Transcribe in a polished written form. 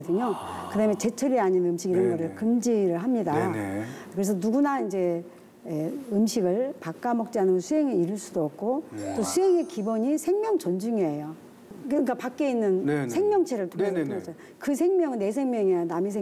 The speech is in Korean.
그다음에 제철이 아닌 음식 이런 거를 금지를 합니다. 네네. 그래서 누구나 이제 음식을 바꿔 먹지 않으면 수행에 이를 수도 없고 또 수행의 기본이 생명 존중이에요. 그러니까 밖에 있는 네네. 생명체를 통해서 네네네. 그 생명은 내 생명이야 남의